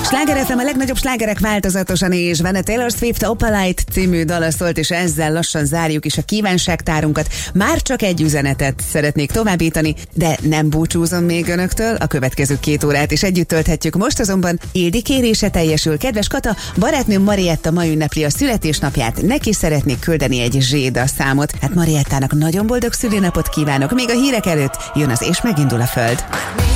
Sláger FM, a legnagyobb slágerek változatosan, és benne Taylor Swift Opalite című dala szólt, és ezzel lassan zárjuk is a kívánságtárunkat. Már csak egy üzenetet szeretnék továbbítani, de nem búcsúzom még önöktől, a következő 2 órát is együtt tölthetjük. Most azonban Ildi kérése teljesül. Kedves Kata, barátnőm Marietta ma ünnepli a születésnapját, neki szeretnék küldeni egy Zséda számot. Hát Mariettának nagyon boldog szülinapot kívánok, még a hírek előtt jön az És megindul a föld.